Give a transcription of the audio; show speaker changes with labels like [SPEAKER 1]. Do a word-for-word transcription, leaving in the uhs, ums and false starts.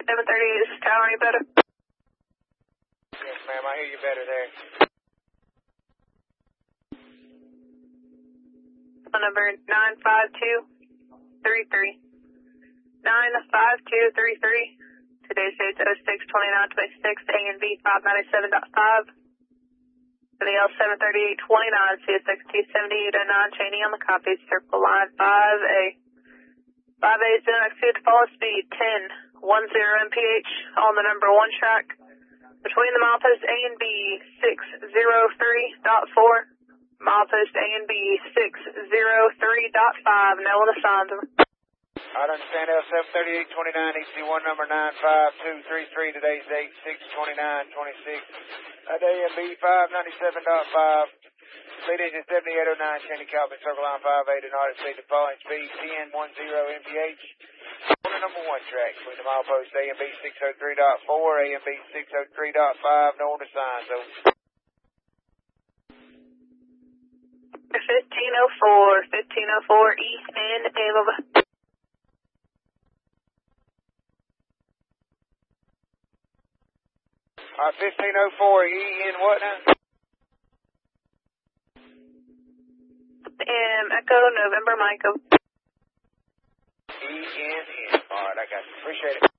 [SPEAKER 1] seven thirty-eight, this is Tower, any better?
[SPEAKER 2] Yes, ma'am, I hear you better there.
[SPEAKER 1] Phone number nine five two three three. nine five two three three. Today's date's oh six twenty-nine twenty-six, A and B five ninety-seven point five. For the L seven thirty-eight twenty-nine, C S X T seventy-eight oh nine, chaining on the copy, circle line five A. five A is doing exceed follow speed ten ten M P H on the number one track. Between the milepost A and B six oh three point four, milepost A and B six oh three point five, no on the signs.
[SPEAKER 2] I understand L seven thirty-eight twenty-nine, E C one number nine five two three three, today's date six twenty-nine twenty-six. At A and B five ninety-seven point five, speed engine seventy-eight oh nine, chaining Calvin, circle line five eight, and audit speed to following speed ten ten M P H. On the number one track, between the milepost A and B six oh three point four, A and B six oh three point five, no on the signs, over.
[SPEAKER 1] fifteen oh four, fifteen oh four, East End, over.
[SPEAKER 2] Alright, fifteen oh four, E in what now?
[SPEAKER 1] Um, Echo, November, Mike.
[SPEAKER 2] E N N. Alright, I got you. Appreciate it.